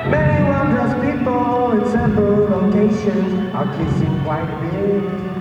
Many wondrous people in several locations are kissing quite a bit.